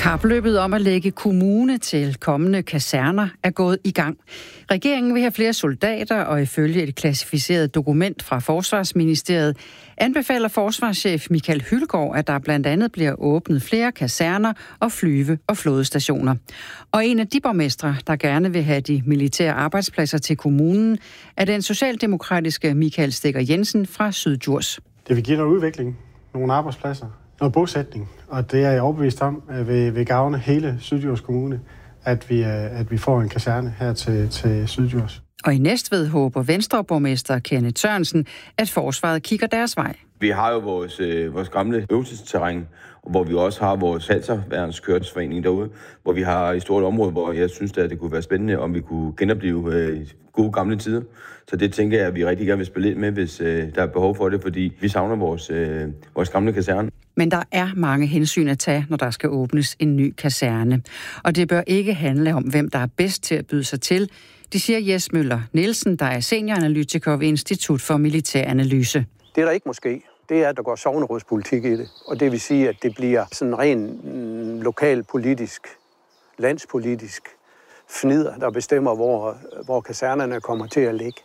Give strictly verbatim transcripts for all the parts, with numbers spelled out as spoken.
Kapløbet om at lægge kommune til kommende kaserner er gået i gang. Regeringen vil have flere soldater, og ifølge et klassificeret dokument fra Forsvarsministeriet anbefaler forsvarschef Michael Hylgaard, at der blandt andet bliver åbnet flere kaserner og flyve- og flådestationer. Og en af de borgmestre, der gerne vil have de militære arbejdspladser til kommunen, er den socialdemokratiske Michael Stikker Jensen fra Syddjurs. Det vil give noget udvikling, nogle arbejdspladser, noget bosætning, og det er jeg overbevist om vil, vil gavne hele Syddjurs Kommune, at vi, at vi får en kaserne her til, til Syddjurs. Og i Næstved håber Venstreborgmester Kenneth Sørensen, at forsvaret kigger deres vej. Vi har jo vores, øh, vores gamle øvelsesterræn, hvor vi også har vores Panserværnskørselsforening derude, hvor vi har et stort område, hvor jeg synes, at det kunne være spændende, om vi kunne genopleve øh, gode gamle tider. Så det tænker jeg, at vi rigtig gerne vil spille ind med, hvis øh, der er behov for det, fordi vi savner vores, øh, vores gamle kaserne. Men der er mange hensyn at tage, når der skal åbnes en ny kaserne. Og det bør ikke handle om, hvem der er bedst til at byde sig til. Det siger Jes Møller Nielsen, der er senioranalytiker ved Institut for Militæranalyse. Det, der ikke måske, det er, at der går sognerådspolitik i det. Og det vil sige, at det bliver sådan ren lokalpolitisk, landspolitisk fnider, der bestemmer, hvor, hvor kasernerne kommer til at ligge.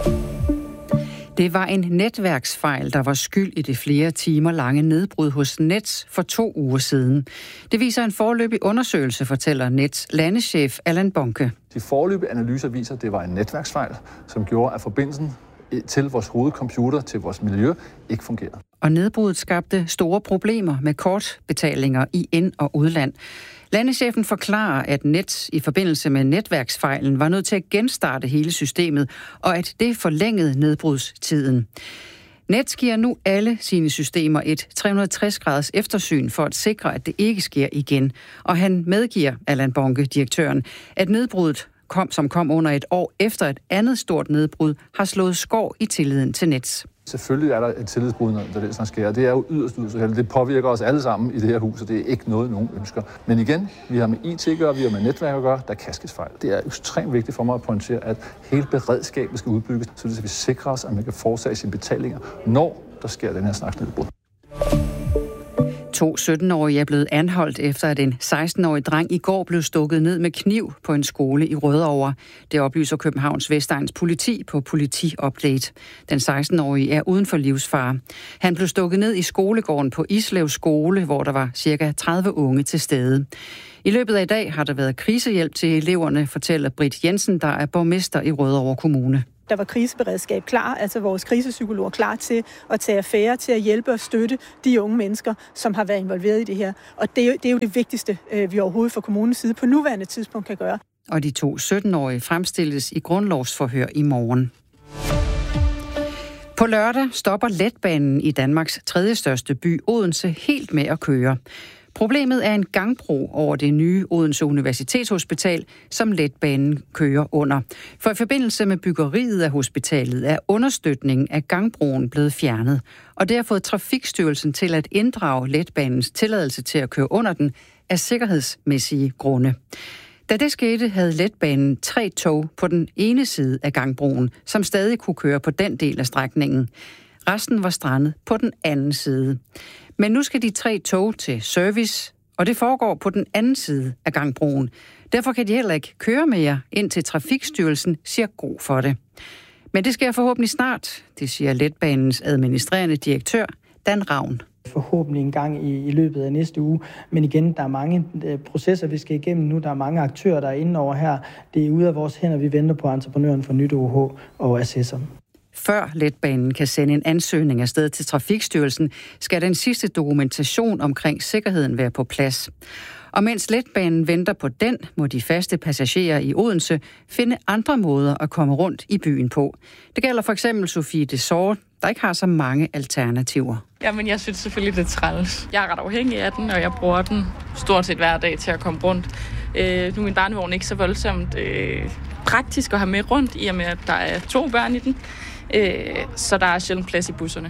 Det var en netværksfejl, der var skyld i det flere timer lange nedbrud hos Nets for to uger siden. Det viser en foreløbig undersøgelse, fortæller Nets landeschef Allan Bonke. De foreløbige analyser viser, at det var en netværksfejl, som gjorde, at forbindelsen til vores hovedcomputer, til vores miljø, ikke fungerede. Og nedbruddet skabte store problemer med kortbetalinger i ind- og udland. Landechefen forklarer, at Nets i forbindelse med netværksfejlen var nødt til at genstarte hele systemet, og at det forlængede nedbrudstiden. Nets giver nu alle sine systemer et tre hundrede og tres graders eftersyn for at sikre, at det ikke sker igen. Og han medgiver, Allan Bonke, direktøren, at nedbruddet, kom, som kom under et år efter et andet stort nedbrud, har slået skår i tilliden til Nets. Selvfølgelig er der et tillidsbrud, når det sådan sker. Det er jo yderst yderst. Det påvirker os alle sammen i det her hus, og det er ikke noget, nogen ønsker. Men igen, vi har med I T at gøre, vi har med netværk at gøre, der kan ske fejl. Det er ekstremt vigtigt for mig at pointere, at hele beredskabet skal udbygges, så vi sikrer os, at man kan foretage sine betalinger, når der sker den her slags nedbrud. To sytten-årige er blevet anholdt efter, at en seksten-årig dreng i går blev stukket ned med kniv på en skole i Rødovre. Det oplyser Københavns Vestegns politi på Politi-update. Den seksten-årige er uden for livsfare. Han blev stukket ned i skolegården på Islev Skole, hvor der var ca. tredive unge til stede. I løbet af i dag har der været krisehjælp til eleverne, fortæller Britt Jensen, der er borgmester i Rødovre Kommune. Der var kriseberedskab klar, altså vores krisepsykologer klar til at tage affære, til at hjælpe og støtte de unge mennesker, som har været involveret i det her. Og det er, jo, det er jo det vigtigste, vi overhovedet fra kommunens side på nuværende tidspunkt kan gøre. Og de to sytten-årige fremstilles i grundlovsforhør i morgen. På lørdag stopper letbanen i Danmarks tredje største by, Odense, helt med at køre. Problemet er en gangbro over det nye Odense Universitetshospital, som letbanen kører under. For i forbindelse med byggeriet af hospitalet er understøtningen af gangbroen blevet fjernet, og det har fået Trafikstyrelsen til at inddrage letbanens tilladelse til at køre under den af sikkerhedsmæssige grunde. Da det skete, havde letbanen tre tog på den ene side af gangbroen, som stadig kunne køre på den del af strækningen. Resten var strandet på den anden side. Men nu skal de tre tog til service, og det foregår på den anden side af gangbroen. Derfor kan de heller ikke køre mere, indtil Trafikstyrelsen siger god for det. Men det sker forhåbentlig snart, det siger letbanens administrerende direktør, Dan Ravn. Forhåbentlig en gang i, i løbet af næste uge. Men igen, der er mange øh, processer, vi skal igennem nu. Der er mange aktører, der er inde over her. Det er ude af vores hænder. Vi venter på entreprenøren for Nyt O H og Assessor. Før letbanen kan sende en ansøgning afsted til Trafikstyrelsen, skal den sidste dokumentation omkring sikkerheden være på plads. Og mens letbanen venter på den, må de faste passagerer i Odense finde andre måder at komme rundt i byen på. Det gælder for eksempel Sofie Desort, der ikke har så mange alternativer. Jamen, jeg synes selvfølgelig, det er træls. Jeg er ret afhængig af den, og jeg bruger den stort set hver dag til at komme rundt. Øh, nu er min barnevogn ikke så voldsomt øh, praktisk at have med rundt, i og med, at der er to børn i den. Øh, så der er sjældent plads i busserne.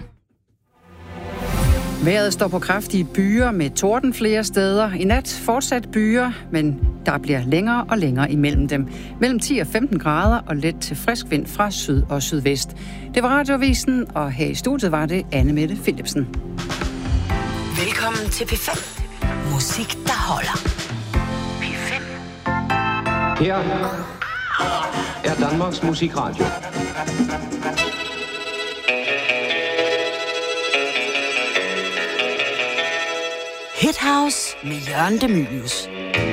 Vejret står på kraftige byer med torden flere steder. I nat fortsat byer, men der bliver længere og længere imellem dem. Mellem ti og femten grader og let til frisk vind fra syd og sydvest. Det var Radioavisen, og her i studiet var det Anne Mette Philipsen. Velkommen til P fem Musik, der holder. P fem. Her er Danmarks Musikradio. Hit House med Jørgen De Mylius.